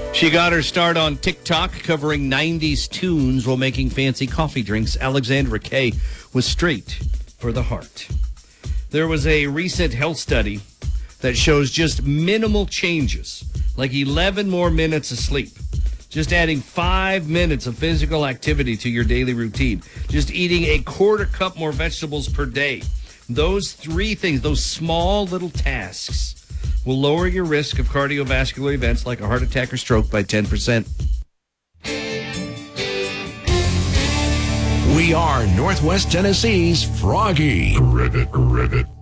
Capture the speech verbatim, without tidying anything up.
She got her start on TikTok covering nineties tunes while making fancy coffee drinks. Alexandra Kay was straight for the heart. There was a recent health study that shows just minimal changes, like eleven more minutes of sleep. Just adding five minutes of physical activity to your daily routine. Just eating a quarter cup more vegetables per day. Those three things, those small little tasks, will lower your risk of cardiovascular events like a heart attack or stroke by ten percent. We are Northwest Tennessee's Froggy. Ribbit, ribbit.